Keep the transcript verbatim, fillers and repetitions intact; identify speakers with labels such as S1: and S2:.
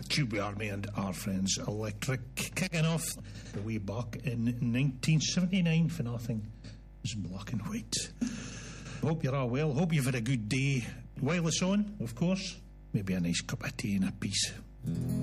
S1: Tube Army and our friends Electric, kicking off the way back in nineteen seventy-nine for nothing. It was black and white. Hope you're all well. Hope you've had a good day while it's on, of course. Maybe a nice cup of tea and a piece.